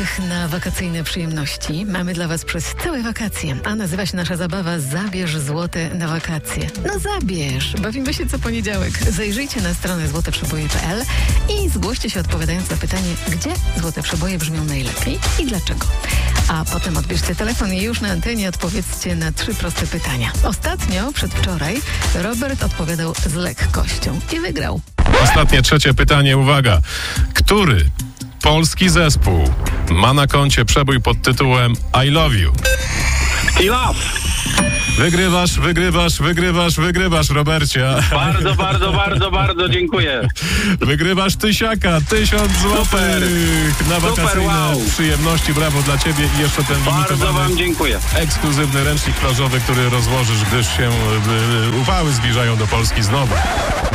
złotych na wakacyjne przyjemności mamy dla Was przez całe wakacje, a nazywa się nasza zabawa Zabierz złote na wakacje. No zabierz! Bawimy się co poniedziałek. Zajrzyjcie na stronę złoteprzeboje.pl i zgłoście się odpowiadając na pytanie, gdzie złote przeboje brzmią najlepiej i dlaczego. A potem odbierzcie telefon i już na antenie odpowiedzcie na 3 proste pytania. Ostatnio, przedwczoraj, Robert odpowiadał z lekkością i wygrał. Ostatnie, trzecie pytanie, uwaga. Który polski zespół ma na koncie przebój pod tytułem I Love You? Wygrywasz, Robercie. Bardzo dziękuję. Wygrywasz 1000 złotych na wakacyjne przyjemności. Brawo dla Ciebie i jeszcze ten Bardzo Wam dziękuję. ekskluzywny ręcznik plażowy, który rozłożysz, gdyż się upały zbliżają do Polski znowu.